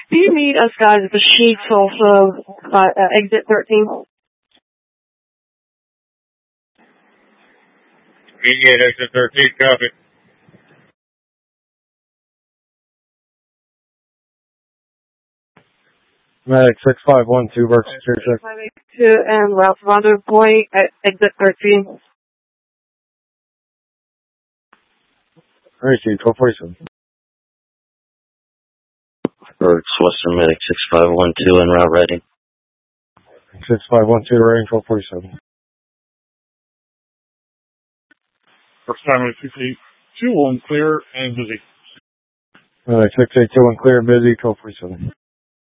Do you meet us guys at the Sheets also exit 13? Meet exit 13, copy. Medic 6512, Berks Secure Check. 582 and Ralph Rondo Point at exit 13. Receive 1247. Berks, Western Medic 6512 en route ready. 6512, rating 1247. First time at 682, clear and busy. Medic 682, clear and busy, 1247.